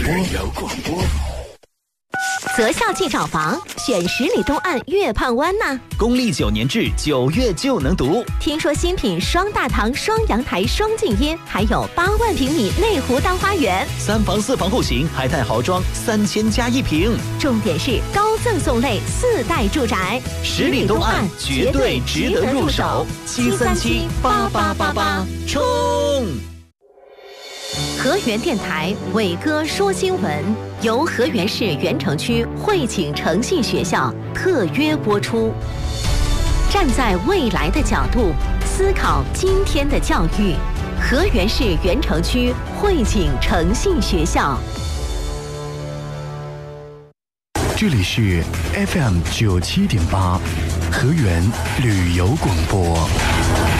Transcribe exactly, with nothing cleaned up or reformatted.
旅游广播。 择校即找房，选十里东岸月畔湾呐。 公立九年制，九月就能读。 听说新品双大堂、双阳台、双静音，还有八万平米内湖大花园， 三房四房户型，海泰豪装，三千加一平。 重点是高赠送类四代住宅， 十里东岸绝对值得入手。七三七八八八八，冲！ 河源电台伟哥说新闻，由河源市源城区汇景诚信学校特约播出。站在未来的角度思考今天的教育，河源市源城区汇景诚信学校。 这里是 F M 九七点八，河源旅游广播。